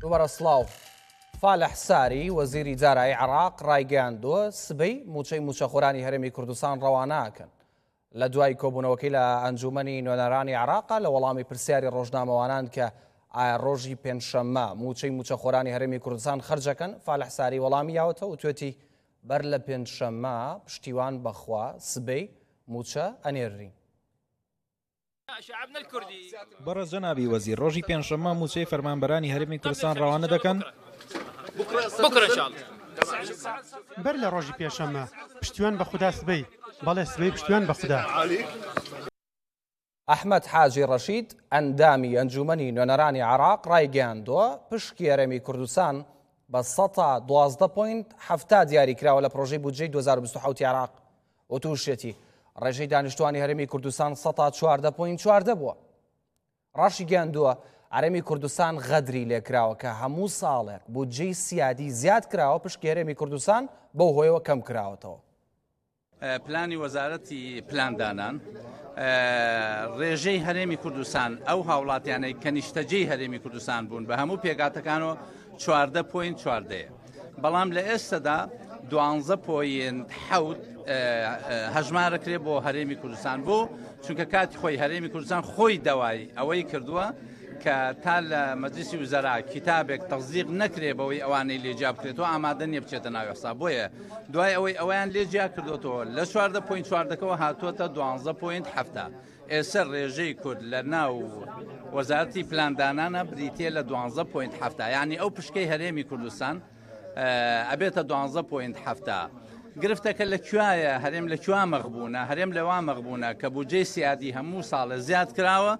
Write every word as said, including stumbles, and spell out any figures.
دووبارە سڵاو. فالح ساری وەزیری دارایی عێراق ڕایگەیاندووە سبەی موچەی موچەخۆرانی هەرێمی کوردستان ڕەوانەکەن لە دوای کۆبوونەوەکەی لە ئەنجومەنی نوێنەرانی عێراقا لە وەڵامی پرسیاری ڕۆژنامەوانان کە ئایا ڕۆژی پێنجشەممە موچەی موچەخۆرانی هەرێمی کوردستان خەرجەکەن. فالح ساری وەڵامی یاوەتە و توێتی بەر لە پێنجشەممە پشتیوان بەخوا سبەی موچە ئەنێرین. بەڕێز جەنابی وەزیر، ڕۆژی پێنجشەممە موچەی فەرمانبەرانی هەرێمی کوردستان ڕەوانە دەکەن. بەر لە ڕۆژی پێنجشەممە پشتیوان بە خودا سبەی، بەڵێ سبەی پشتیوان بە خودا. ئەحمەد حاجی ڕەشید ئەندامی ئەنجومەنی نوێنەرانی عێراق ڕایگەیاندووە پشکی هەرێمی کوردستان بە سەد و دوازدە پۆینت هەفتاد دیاری کراوە لە پرۆژەی بودجەی دوو هەزار و بیست و حەوت عێراق و تووشێتی ڕێژەی دانیشتوانی هەرێمی کوردستان سەد و چواردە پۆینت چواردە بووە. ڕاشی گەیاندووە هەرێمی کوردستان غەدری لێکراوە کە هەموو ساڵێک بودجەی سیادی زیاد کراوە پشکی هەرێمی کوردستان بەو هۆیەوە کەم کراوەتەوە. پلانی وەزارەتی پلاندانان ڕێژەی هەرێمی کوردستان ئەو هاوڵاتیانەی کە نیشتەجێی هەرێمی کوردستان بوون بە هەموو پێگاتەکانەوە چواردە پۆینت چواردەیە، بەڵام لە ئێستادا دوانزە پۆینت حەوت هەژمارەکرێ بۆ هەرێمی کوردستان بۆ چونکە کاتی خۆی هەرێمی کوردستان خۆی دەوای ئەوەی کردووە کە تا لە مەجلیسی وزەرا کتابێک تەزدیق نەکرێ بەوەی ئەوانەی لێجیا بکرێتەوە ئامادە نییە بچێتە ناو یاسا. بۆیە دوای ئەوەی ئەویان لێجیا کردوەوە لە چواردە پۆینت چواردەکەەوە هاتووەتە دوانزە پۆینت هەفتە. ئێستا ڕێژەی کورد لە ناو وەزارەتی پلاندانانە بریتێ لە دوانزە پۆینت هەفتە، یعنی ئەو پشکەی هەرێمی کوردستان ئەبێتە دوانزە پۆینت هەفتە. گرفتەکە لە کوایە هەرێم لە کووا مەغبوونە، هەرێم لەوا مەغبوونە کە بودجەی سیادی هەموو ساڵە زیاد کراوە